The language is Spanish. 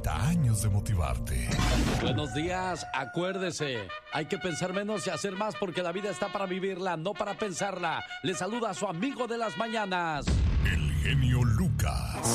30 años de motivarte. Buenos días, acuérdese, hay que pensar menos y hacer más porque la vida está para vivirla, no para pensarla. Le saluda a su amigo de las mañanas, el genio Lucas.